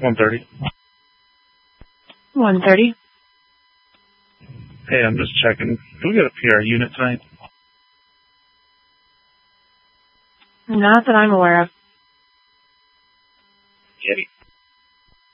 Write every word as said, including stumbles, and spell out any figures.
one thirty. one thirty. Hey, I'm just checking. Can we get a P R unit tonight? Not that I'm aware of. Kitty.